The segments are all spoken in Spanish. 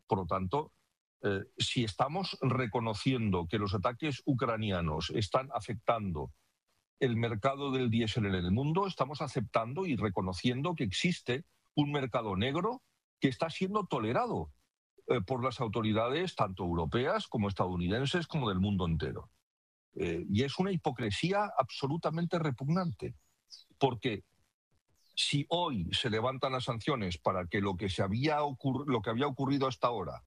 Por lo tanto, si estamos reconociendo que los ataques ucranianos están afectando el mercado del diésel en el mundo, estamos aceptando y reconociendo que existe un mercado negro que está siendo tolerado por las autoridades tanto europeas como estadounidenses como del mundo entero. Y es una hipocresía absolutamente repugnante, porque si hoy se levantan las sanciones para que lo que había ocurrido hasta ahora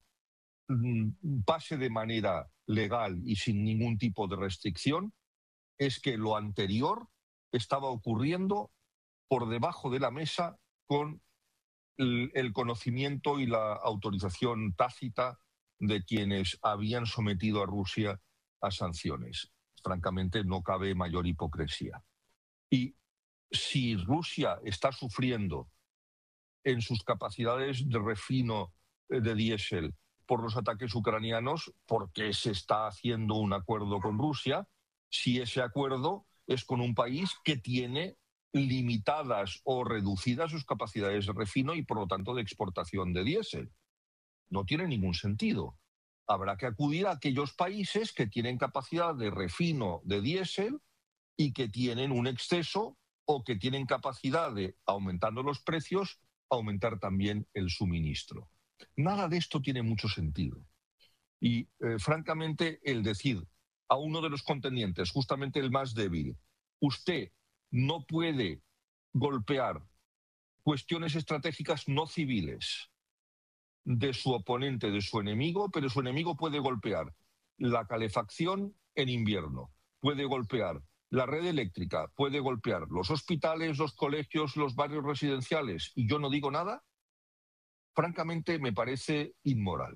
pase de manera legal y sin ningún tipo de restricción, es que lo anterior estaba ocurriendo por debajo de la mesa con el conocimiento y la autorización tácita de quienes habían sometido a Rusia a sanciones. Francamente, no cabe mayor hipocresía. Y si Rusia está sufriendo en sus capacidades de refino de diésel por los ataques ucranianos, ¿por qué se está haciendo un acuerdo con Rusia si ese acuerdo es con un país que tiene limitadas o reducidas sus capacidades de refino y, por lo tanto, de exportación de diésel? No tiene ningún sentido. Habrá que acudir a aquellos países que tienen capacidad de refino de diésel y que tienen un exceso o que tienen capacidad de, aumentando los precios, aumentar también el suministro. Nada de esto tiene mucho sentido. Y, francamente, el decir a uno de los contendientes, justamente el más débil, usted no puede golpear cuestiones estratégicas no civiles de su oponente, de su enemigo, pero su enemigo puede golpear la calefacción en invierno, puede golpear la red eléctrica, puede golpear los hospitales, los colegios, los barrios residenciales, y yo no digo nada, francamente me parece inmoral.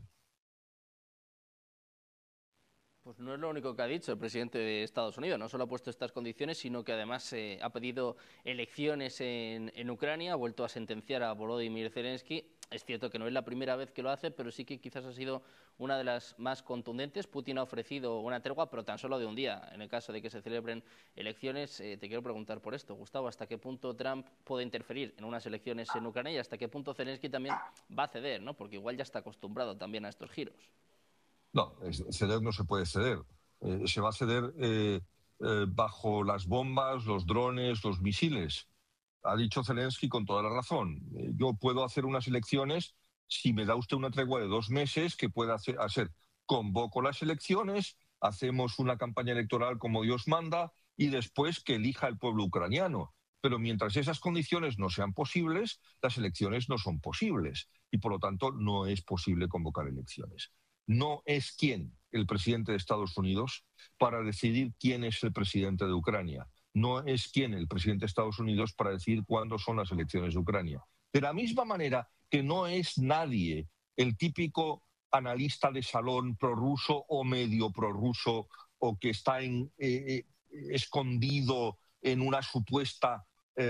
Pues no es lo único que ha dicho el presidente de Estados Unidos. No solo ha puesto estas condiciones, sino que además ha pedido elecciones en Ucrania, ha vuelto a sentenciar a Volodymyr Zelensky. Es cierto que no es la primera vez que lo hace, pero sí que quizás ha sido una de las más contundentes. Putin ha ofrecido una tregua, pero tan solo de un día. En el caso de que se celebren elecciones, te quiero preguntar por esto, Gustavo, ¿hasta qué punto Trump puede interferir en unas elecciones en Ucrania y hasta qué punto Zelensky también va a ceder, ¿no? Porque igual ya está acostumbrado también a estos giros. No, ceder no se puede ceder. Se va a ceder bajo las bombas, los drones, los misiles. Ha dicho Zelensky con toda la razón. Yo puedo hacer unas elecciones si me da usted una tregua de 2 meses que pueda hacer. Convoco las elecciones, hacemos una campaña electoral como Dios manda y después que elija el pueblo ucraniano. Pero mientras esas condiciones no sean posibles, las elecciones no son posibles y por lo tanto no es posible convocar elecciones. No es quién el presidente de Estados Unidos para decidir quién es el presidente de Ucrania. No es quién el presidente de Estados Unidos para decidir cuándo son las elecciones de Ucrania. De la misma manera que no es nadie el típico analista de salón prorruso o medio prorruso o que está escondido en una supuesta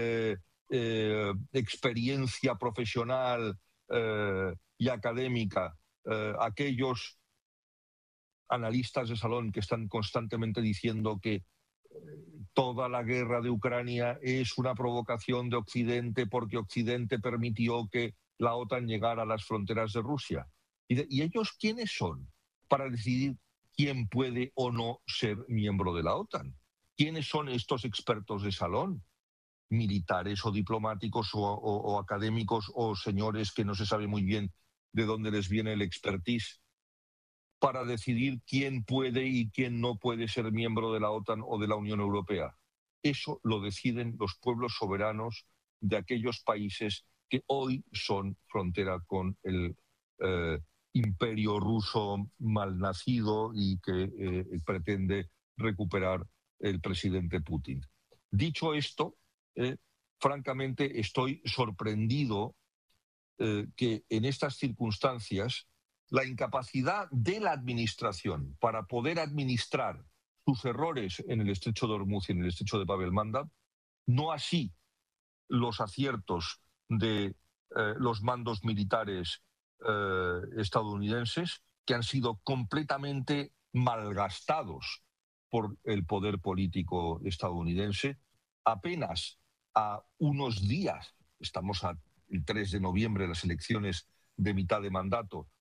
experiencia profesional y académica. Aquellos analistas de salón que están constantemente diciendo que toda la guerra de Ucrania es una provocación de Occidente porque Occidente permitió que la OTAN llegara a las fronteras de Rusia. ¿Y ellos quiénes son para decidir quién puede o no ser miembro de la OTAN? ¿Quiénes son estos expertos de salón? ¿Militares o diplomáticos o académicos o señores que no se sabe muy bien de dónde les viene el expertise para decidir quién puede y quién no puede ser miembro de la OTAN o de la Unión Europea? Eso lo deciden los pueblos soberanos de aquellos países que hoy son frontera con el imperio ruso malnacido y que pretende recuperar el presidente Putin. Dicho esto, francamente estoy sorprendido que en estas circunstancias la incapacidad de la administración para poder administrar sus errores en el estrecho de Hormuz y en el estrecho de Bab el-Mandab, no así los aciertos de los mandos militares estadounidenses, que han sido completamente malgastados por el poder político estadounidense. Apenas a unos días, estamos el 3 de noviembre, las elecciones de mitad de mandato,